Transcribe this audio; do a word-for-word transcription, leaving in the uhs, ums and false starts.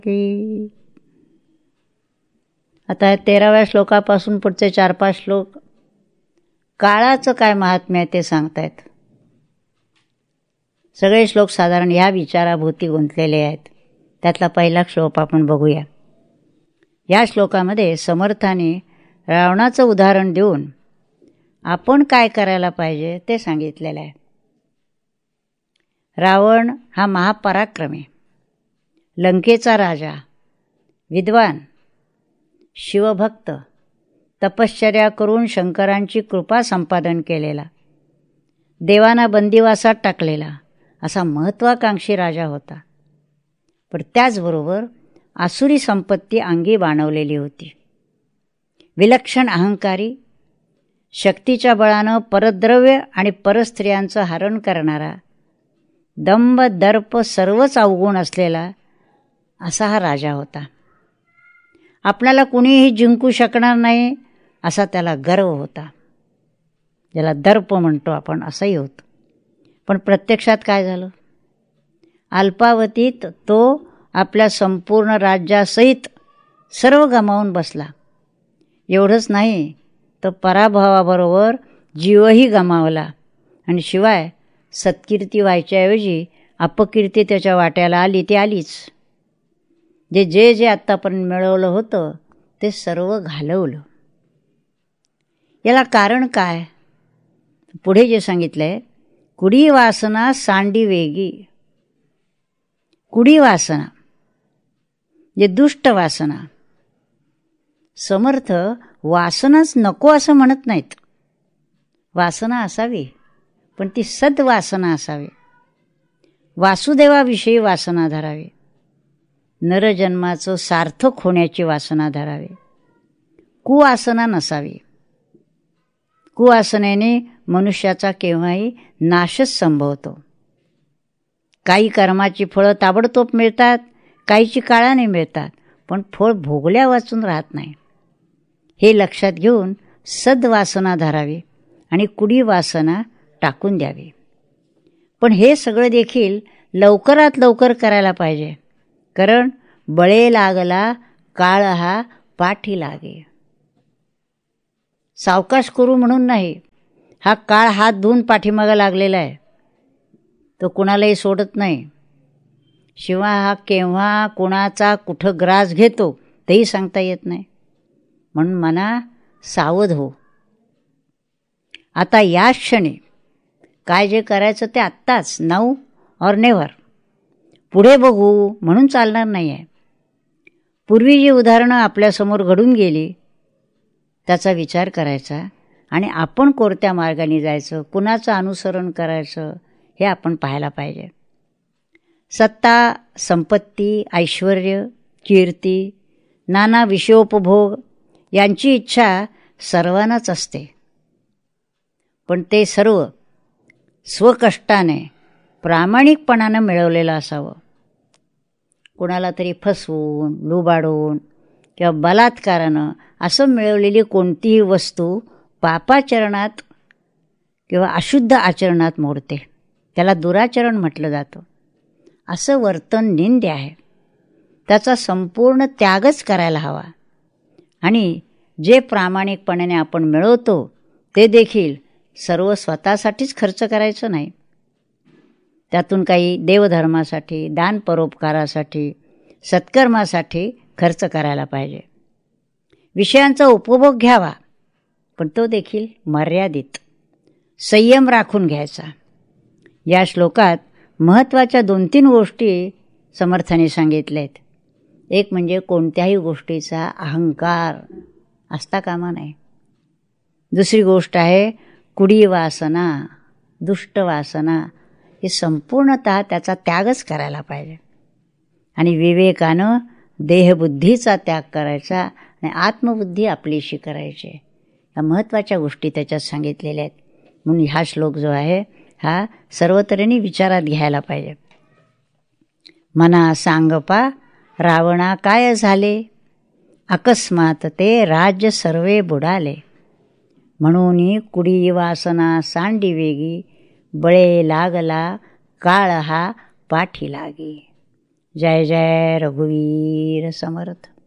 की आता तेराव्या श्लोकापासून पुढचे चार पाच श्लोक काळाचं काय महात्म्य आहे ते सांगतायत. सगळे श्लोक साधारण ह्या विचाराभोवती गुंतलेले आहेत. त्यातला पहिला श्लोक आपण बघूया. या श्लोकामध्ये समर्थाने रावणाचं उदाहरण देऊन आपण काय करायला पाहिजे ते सांगितलेलं आहे. रावण हा महापराक्रमी, लंकेचा राजा, विद्वान, शिवभक्त, तपश्चर्या करून शंकरांची कृपा संपादन केलेला, देवांना बंदिवासात टाकलेला असा महत्त्वाकांक्षी राजा होता. पण त्याचबरोबर आसुरी संपत्ती अंगी बाणवलेली होती. विलक्षण अहंकारी, शक्तीच्या बळानं परद्रव्य आणि परस्त्रियांचं हरण करणारा, दंभ दर्प सर्वच अवगुण असलेला असा हा राजा होता. आपल्याला कुणीही जिंकू शकणार नाही असा त्याला गर्व होता, ज्याला दर्प म्हणतो आपण, असंही होतं. पण प्रत्यक्षात काय झालं? अल्पावधीत तो आपल्या संपूर्ण राज्यासहित सर्व गमावून बसला. एवढंच नाही तर पराभवाबरोबर जीवही गमावला आणि शिवाय सत्कीर्ती व्हायच्याऐवजी अपकीर्ती त्याच्या वाट्याला आली ती आलीच. जे जे जे आत्तापर्यंत मिळवलं होतं ते सर्व घालवलं. याला कारण काय? पुढे जे सांगितलं आहे, कुडी वासना सांडी वेगी. कुडी वासना जे दुष्ट वासना. समर्थ वासनाच नको असं म्हणत नाहीत. वासना असावी, पण ती सद्वासना असावी. वासुदेवाविषयी वासना धरावी. नरजन्माचं सार्थक होण्याची वासना धरावी. कुवासना नसावी. कुवासनेने मनुष्याचा केव्हाही नाशच संभवतो. काही कर्माची फळं ताबडतोब मिळतात, काहीची काळाने मिळतात, पण फळ भोगल्या वाचून राहत नाही. हे लक्षात घेऊन सद्वासना धरावी आणि कुडी वासना टाकून द्यावी. पण हे सगळं देखील लवकरात लवकर करायला पाहिजे, कारण बळे लागला काळ हा पाठी लागे. सावकाश करू म्हणून नाही, हा काळ हात धुवून पाठीमागं लागलेला आहे. तो कुणालाही सोडत नाही. शिवाय हा केव्हा कुणाचा कुठं ग्रास घेतो तेही सांगता येत नाही. म्हणून मना सावध हो. आता याच क्षणी काय जे करायचं ते आत्ताच, नाऊ और नेव्हर. पुढे बघू म्हणून चालणार नाही आहे. पूर्वी जी उदाहरणं आपल्यासमोर घडून गेली त्याचा विचार करायचा आणि आपण कोणत्या मार्गाने जायचं, कुणाचं अनुसरण करायचं हे आपण पाहायला पाहिजे. सत्ता, संपत्ती, ऐश्वर्य, कीर्ती, नाना विषयोपभोग यांची इच्छा सर्वांनाच असते. पण ते सर्व स्वकष्टाने प्रामाणिकपणानं मिळवलेलं असावं. कुणाला तरी फसवून, लुबाडून किंवा बलात्कारानं असं मिळवलेली कोणतीही वस्तू पापाचरणात किंवा अशुद्ध आचरणात मोडते. त्याला दुराचरण म्हटलं जातं. असं वर्तन निंद्य आहे. त्याचा संपूर्ण त्यागच करायला हवा. आणि जे प्रामाणिकपणाने आपण मिळवतो ते देखील सर्व स्वतःसाठीच खर्च करायचं नाही. त्यातून काही देवधर्मासाठी, दान परोपकारासाठी, सत्कर्मासाठी खर्च करायला पाहिजे. विषयांचा उपभोग घ्यावा, पण तो देखील मर्यादित, संयम राखून घ्यायचा. या श्लोकात महत्त्वाच्या दोन तीन गोष्टी समर्थाने सांगितल्या आहेत. एक म्हणजे कोणत्याही गोष्टीचा अहंकार असता कामा नये. दुसरी गोष्ट आहे कुडी वासना, दुष्ट वासना, हे संपूर्णतः त्याचा त्यागच करायला पाहिजे. आणि विवेकानं देहबुद्धीचा त्याग करायचा आणि आत्मबुद्धी आपलीशी करायची. या महत्त्वाच्या गोष्टी त्याच्यात सांगितलेल्या आहेत. म्हणून हा श्लोक जो आहे हा सर्व तऱ्हेने विचारात घ्यायला पाहिजे. मना सांगपा रावणा काय झाले, अकस्मात ते राज्य सर्वे बुडाले. म्हणून कुडी वासना सांडी वेगी, बळे लागला काळ हा पाठी लागी. जय जय रघुवीर समर्थ.